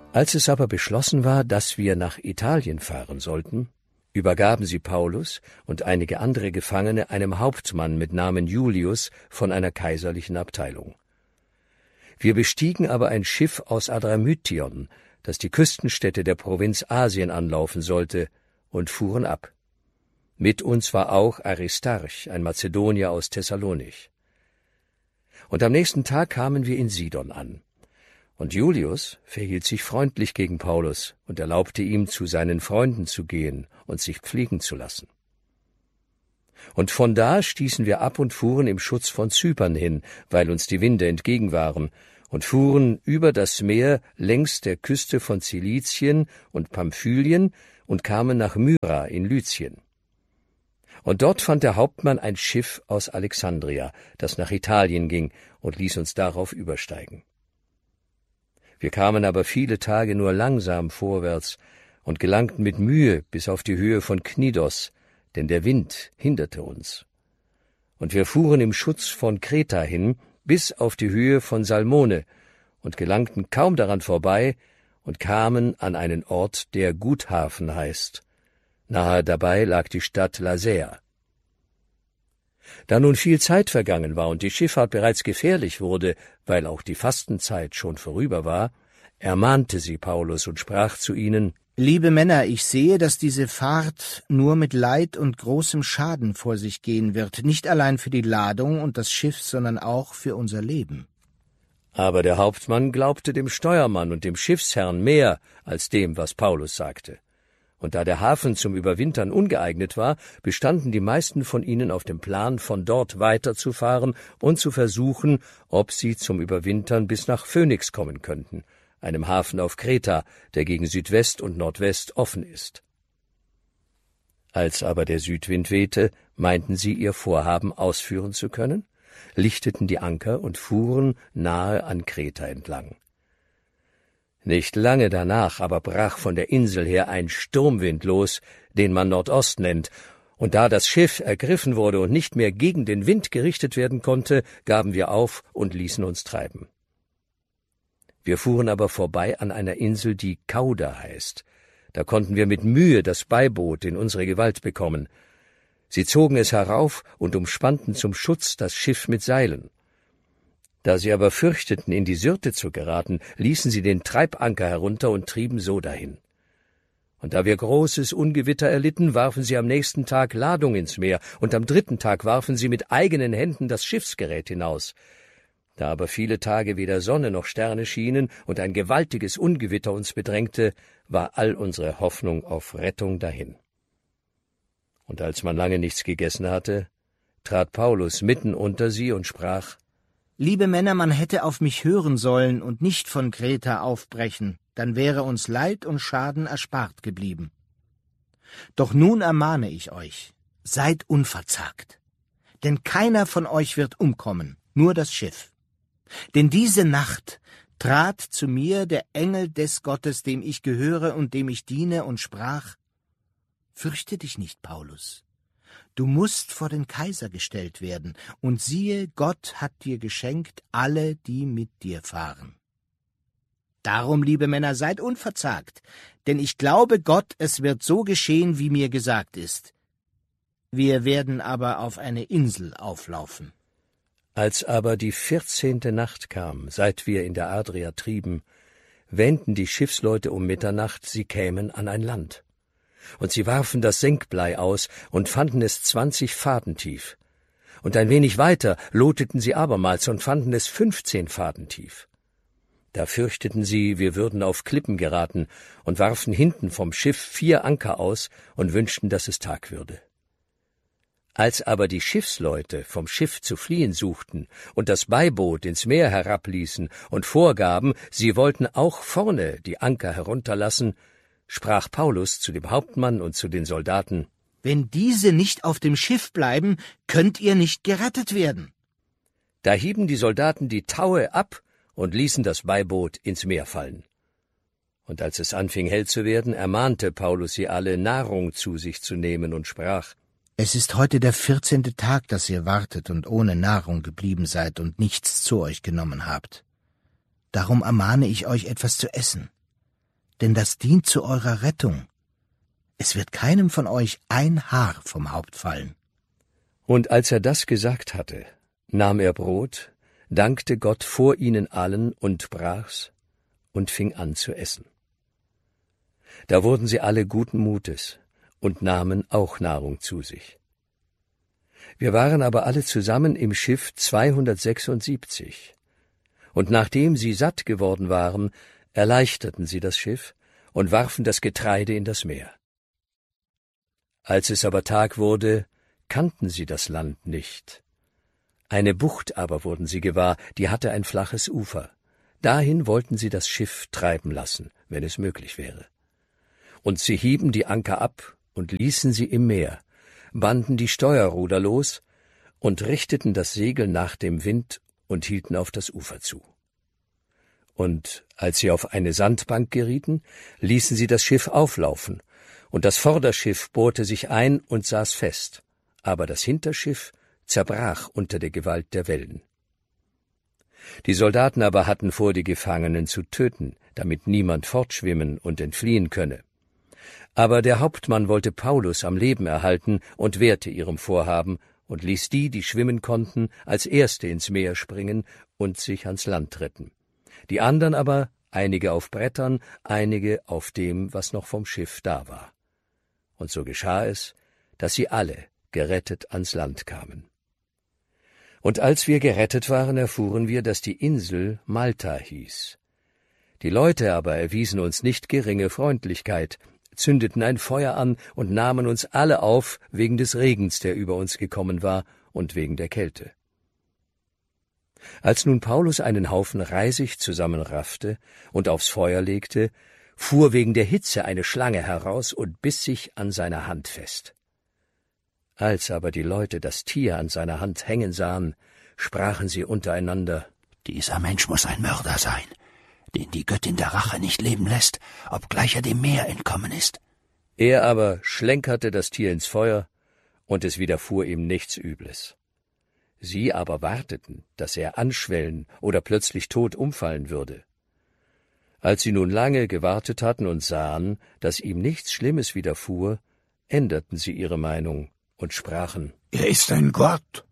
Als es aber beschlossen war, dass wir nach Italien fahren sollten, übergaben sie Paulus und einige andere Gefangene einem Hauptmann mit Namen Julius von einer kaiserlichen Abteilung. Wir bestiegen aber ein Schiff aus Adramyttion, das die Küstenstädte der Provinz Asien anlaufen sollte, und fuhren ab. Mit uns war auch Aristarch, ein Mazedonier aus Thessalonich. Und am nächsten Tag kamen wir in Sidon an. Und Julius verhielt sich freundlich gegen Paulus und erlaubte ihm, zu seinen Freunden zu gehen und sich pflegen zu lassen. Und von da stießen wir ab und fuhren im Schutz von Zypern hin, weil uns die Winde entgegen waren, und fuhren über das Meer längs der Küste von Zilizien und Pamphylien und kamen nach Myra in Lyzien. Und dort fand der Hauptmann ein Schiff aus Alexandria, das nach Italien ging, und ließ uns darauf übersteigen. Wir kamen aber viele Tage nur langsam vorwärts und gelangten mit Mühe bis auf die Höhe von Knidos, denn der Wind hinderte uns. Und wir fuhren im Schutz von Kreta hin bis auf die Höhe von Salmone und gelangten kaum daran vorbei und kamen an einen Ort, der Guthafen heißt. Nahe dabei lag die Stadt Lasea. Da nun viel Zeit vergangen war und die Schifffahrt bereits gefährlich wurde, weil auch die Fastenzeit schon vorüber war, ermahnte sie Paulus und sprach zu ihnen: »Liebe Männer, ich sehe, dass diese Fahrt nur mit Leid und großem Schaden vor sich gehen wird, nicht allein für die Ladung und das Schiff, sondern auch für unser Leben.« Aber der Hauptmann glaubte dem Steuermann und dem Schiffsherrn mehr als dem, was Paulus sagte. Und da der Hafen zum Überwintern ungeeignet war, bestanden die meisten von ihnen auf dem Plan, von dort weiterzufahren und zu versuchen, ob sie zum Überwintern bis nach Phönix kommen könnten, einem Hafen auf Kreta, der gegen Südwest und Nordwest offen ist. Als aber der Südwind wehte, meinten sie, ihr Vorhaben ausführen zu können, lichteten die Anker und fuhren nahe an Kreta entlang. Nicht lange danach aber brach von der Insel her ein Sturmwind los, den man Nordost nennt, und da das Schiff ergriffen wurde und nicht mehr gegen den Wind gerichtet werden konnte, gaben wir auf und ließen uns treiben. Wir fuhren aber vorbei an einer Insel, die Cauda heißt. Da konnten wir mit Mühe das Beiboot in unsere Gewalt bekommen. Sie zogen es herauf und umspannten zum Schutz das Schiff mit Seilen. Da sie aber fürchteten, in die Syrte zu geraten, ließen sie den Treibanker herunter und trieben so dahin. Und da wir großes Ungewitter erlitten, warfen sie am nächsten Tag Ladung ins Meer, und am 3. Tag warfen sie mit eigenen Händen das Schiffsgerät hinaus. Da aber viele Tage weder Sonne noch Sterne schienen und ein gewaltiges Ungewitter uns bedrängte, war all unsere Hoffnung auf Rettung dahin. Und als man lange nichts gegessen hatte, trat Paulus mitten unter sie und sprach: »Liebe Männer, man hätte auf mich hören sollen und nicht von Kreta aufbrechen, dann wäre uns Leid und Schaden erspart geblieben. Doch nun ermahne ich euch, seid unverzagt, denn keiner von euch wird umkommen, nur das Schiff. Denn diese Nacht trat zu mir der Engel des Gottes, dem ich gehöre und dem ich diene, und sprach: Fürchte dich nicht, Paulus. Du musst vor den Kaiser gestellt werden, und siehe, Gott hat dir geschenkt alle, die mit dir fahren. Darum, liebe Männer, seid unverzagt, denn ich glaube Gott, es wird so geschehen, wie mir gesagt ist. Wir werden aber auf eine Insel auflaufen.« Als aber die 14. Nacht kam, seit wir in der Adria trieben, wähnten die Schiffsleute um Mitternacht, sie kämen an ein Land. Und sie warfen das Senkblei aus und fanden es 20 Faden tief. Und ein wenig weiter loteten sie abermals und fanden es 15 Faden tief. Da fürchteten sie, wir würden auf Klippen geraten, und warfen hinten vom Schiff 4 Anker aus und wünschten, dass es Tag würde. Als aber die Schiffsleute vom Schiff zu fliehen suchten und das Beiboot ins Meer herabließen und vorgaben, sie wollten auch vorne die Anker herunterlassen, sprach Paulus zu dem Hauptmann und zu den Soldaten: »Wenn diese nicht auf dem Schiff bleiben, könnt ihr nicht gerettet werden.« Da hieben die Soldaten die Taue ab und ließen das Beiboot ins Meer fallen. Und als es anfing hell zu werden, ermahnte Paulus sie alle, Nahrung zu sich zu nehmen, und sprach: »Es ist heute der 14. Tag, dass ihr wartet und ohne Nahrung geblieben seid und nichts zu euch genommen habt. Darum ermahne ich euch, etwas zu essen. denn das dient zu eurer Rettung. Es wird keinem von euch ein Haar vom Haupt fallen.« Und als er das gesagt hatte, nahm er Brot, dankte Gott vor ihnen allen und brach's und fing an zu essen. Da wurden sie alle guten Mutes und nahmen auch Nahrung zu sich. Wir waren aber alle zusammen im Schiff 276. Und nachdem sie satt geworden waren, erleichterten sie das Schiff und warfen das Getreide in das Meer. Als es aber Tag wurde, kannten sie das Land nicht. Eine Bucht aber wurden sie gewahr, die hatte ein flaches Ufer. Dahin wollten sie das Schiff treiben lassen, wenn es möglich wäre. Und sie hieben die Anker ab und ließen sie im Meer, banden die Steuerruder los und richteten das Segel nach dem Wind und hielten auf das Ufer zu. Und als sie auf eine Sandbank gerieten, ließen sie das Schiff auflaufen, und das Vorderschiff bohrte sich ein und saß fest, aber das Hinterschiff zerbrach unter der Gewalt der Wellen. Die Soldaten aber hatten vor, die Gefangenen zu töten, damit niemand fortschwimmen und entfliehen könne. Aber der Hauptmann wollte Paulus am Leben erhalten und wehrte ihrem Vorhaben und ließ die schwimmen konnten, als Erste ins Meer springen und sich ans Land retten. Die anderen aber, einige auf Brettern, einige auf dem, was noch vom Schiff da war. Und so geschah es, dass sie alle gerettet ans Land kamen. Und als wir gerettet waren, erfuhren wir, dass die Insel Malta hieß. Die Leute aber erwiesen uns nicht geringe Freundlichkeit, zündeten ein Feuer an und nahmen uns alle auf wegen des Regens, der über uns gekommen war, und wegen der Kälte. Als nun Paulus einen Haufen Reisig zusammenraffte und aufs Feuer legte, fuhr wegen der Hitze eine Schlange heraus und biss sich an seiner Hand fest. Als aber die Leute das Tier an seiner Hand hängen sahen, sprachen sie untereinander: »Dieser Mensch muss ein Mörder sein, den die Göttin der Rache nicht leben lässt, obgleich er dem Meer entkommen ist.« Er aber schlenkerte das Tier ins Feuer, und es widerfuhr ihm nichts Übles. Sie aber warteten, dass er anschwellen oder plötzlich tot umfallen würde. Als sie nun lange gewartet hatten und sahen, dass ihm nichts Schlimmes widerfuhr, änderten sie ihre Meinung und sprachen: »Er ist ein Gott.«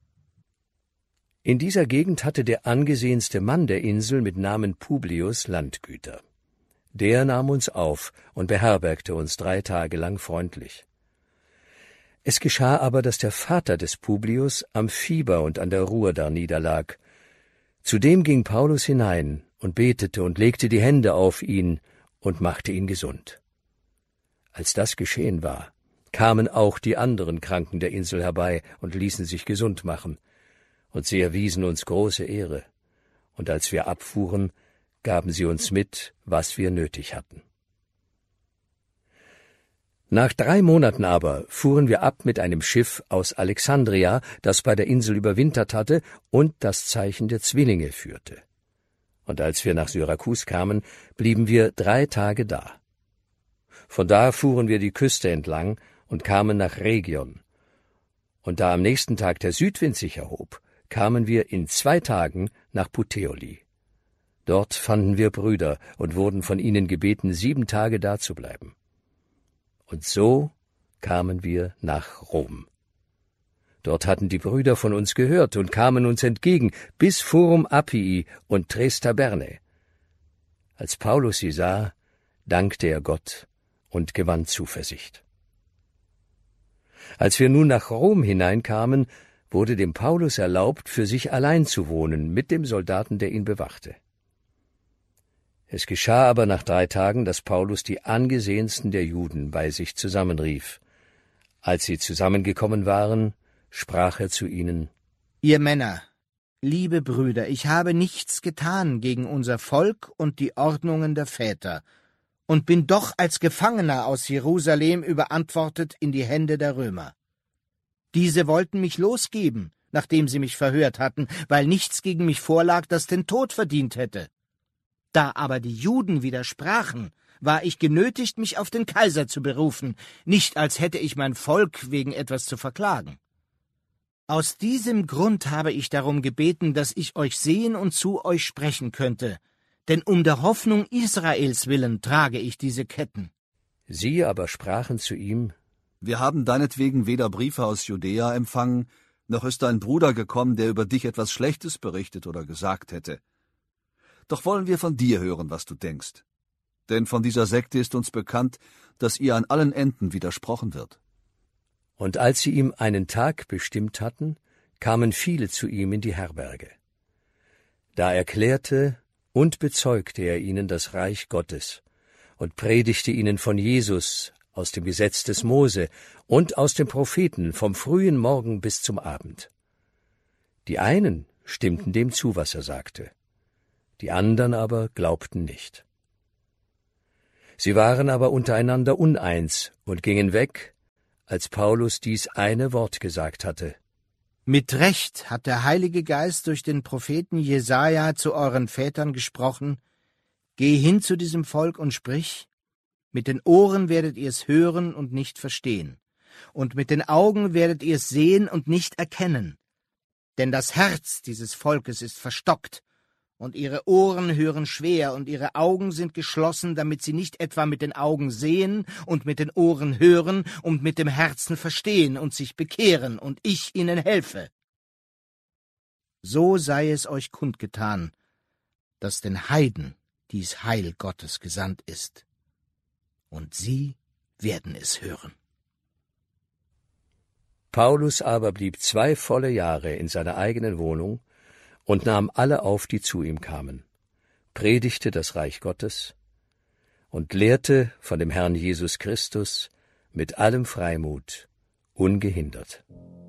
In dieser Gegend hatte der angesehenste Mann der Insel mit Namen Publius Landgüter. Der nahm uns auf und beherbergte uns 3 Tage lang freundlich. Es geschah aber, dass der Vater des Publius am Fieber und an der Ruhr darniederlag. Zudem ging Paulus hinein und betete und legte die Hände auf ihn und machte ihn gesund. Als das geschehen war, kamen auch die anderen Kranken der Insel herbei und ließen sich gesund machen, und sie erwiesen uns große Ehre, und als wir abfuhren, gaben sie uns mit, was wir nötig hatten. Nach 3 Monaten aber fuhren wir ab mit einem Schiff aus Alexandria, das bei der Insel überwintert hatte und das Zeichen der Zwillinge führte. Und als wir nach Syrakus kamen, blieben wir 3 Tage da. Von da fuhren wir die Küste entlang und kamen nach Rhegion. Und da am nächsten Tag der Südwind sich erhob, kamen wir in 2 Tagen nach Puteoli. Dort fanden wir Brüder und wurden von ihnen gebeten, 7 Tage dazubleiben. Und so kamen wir nach Rom. Dort hatten die Brüder von uns gehört und kamen uns entgegen bis Forum Appii und Tres Taberne. Als Paulus sie sah, dankte er Gott und gewann Zuversicht. Als wir nun nach Rom hineinkamen, wurde dem Paulus erlaubt, für sich allein zu wohnen mit dem Soldaten, der ihn bewachte. Es geschah aber nach 3 Tagen, dass Paulus die angesehensten der Juden bei sich zusammenrief. Als sie zusammengekommen waren, sprach er zu ihnen: »Ihr Männer, liebe Brüder, ich habe nichts getan gegen unser Volk und die Ordnungen der Väter und bin doch als Gefangener aus Jerusalem überantwortet in die Hände der Römer. Diese wollten mich losgeben, nachdem sie mich verhört hatten, weil nichts gegen mich vorlag, das den Tod verdient hätte. Da aber die Juden widersprachen, war ich genötigt, mich auf den Kaiser zu berufen, nicht als hätte ich mein Volk wegen etwas zu verklagen. Aus diesem Grund habe ich darum gebeten, dass ich euch sehen und zu euch sprechen könnte, denn um der Hoffnung Israels willen trage ich diese Ketten. Sie aber sprachen zu ihm: Wir haben deinetwegen weder Briefe aus Judäa empfangen, noch ist ein Bruder gekommen, der über dich etwas Schlechtes berichtet oder gesagt hätte. Doch wollen wir von dir hören, was du denkst. Denn von dieser Sekte ist uns bekannt, dass ihr an allen Enden widersprochen wird. Und als sie ihm einen Tag bestimmt hatten, kamen viele zu ihm in die Herberge. Da erklärte und bezeugte er ihnen das Reich Gottes und predigte ihnen von Jesus aus dem Gesetz des Mose und aus den Propheten vom frühen Morgen bis zum Abend. Die einen stimmten dem zu, was er sagte, die anderen aber glaubten nicht. Sie waren aber untereinander uneins und gingen weg, als Paulus dies eine Wort gesagt hatte: Mit Recht hat der Heilige Geist durch den Propheten Jesaja zu euren Vätern gesprochen: Geh hin zu diesem Volk und sprich, mit den Ohren werdet ihr es hören und nicht verstehen, und mit den Augen werdet ihr es sehen und nicht erkennen. Denn das Herz dieses Volkes ist verstockt, und ihre Ohren hören schwer, und ihre Augen sind geschlossen, damit sie nicht etwa mit den Augen sehen und mit den Ohren hören und mit dem Herzen verstehen und sich bekehren, und ich ihnen helfe. So sei es euch kundgetan, dass den Heiden dies Heil Gottes gesandt ist, und sie werden es hören. Paulus aber blieb 2 volle Jahre in seiner eigenen Wohnung und nahm alle auf, die zu ihm kamen, predigte das Reich Gottes und lehrte von dem Herrn Jesus Christus mit allem Freimut, ungehindert.